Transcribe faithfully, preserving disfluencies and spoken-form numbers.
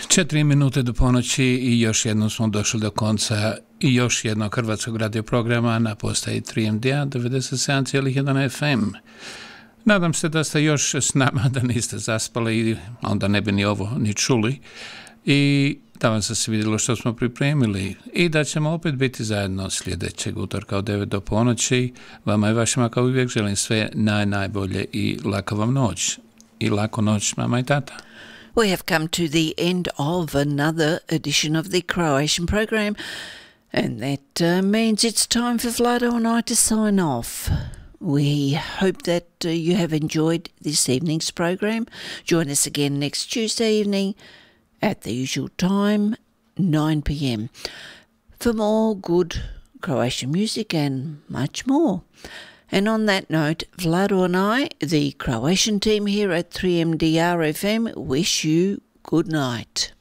Četiri minute do ponoći i još jednom smo došli do konca i još jednog hrvatskog radio programa na postaji tri M D A devedeset sedam zarez jedan F M. Nadam se da ste još s nama, da niste zaspali i onda ne bi ni ovo ni čuli i da vam se svidjelo što smo pripremili i da ćemo opet biti zajedno sljedećeg utorka od devet do ponoći. Vama i vašima kao uvijek želim sve naj, najbolje i lako vam noć. I lako noć, mama i tata. We have come to the end of another edition of the Croatian program, and that uh, means it's time for Vlado and I to sign off. We hope that uh, you have enjoyed this evening's program. Join us again next Tuesday evening at the usual time, nine p.m, for more good Croatian music and much more. And on that note, Vlado and I, the Croatian team here at three M D R F M, wish you good night.